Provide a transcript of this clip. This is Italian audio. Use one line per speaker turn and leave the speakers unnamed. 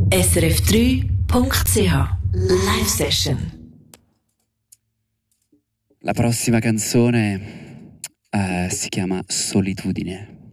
srf3.ch Live Session.
La prossima canzone si chiama Solitudine.